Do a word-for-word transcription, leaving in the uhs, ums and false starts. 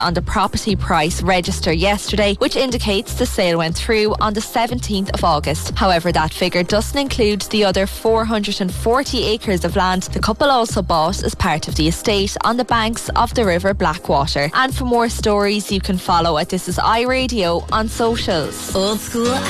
on the property price register yesterday, which indicates the sale went through on the seventeenth of August. However, that figure doesn't include the other four hundred forty acres of land the couple also bought as part of the estate on the banks of the River Blackwater. And for more stories, you can follow at This Is iRadio on socials. Old school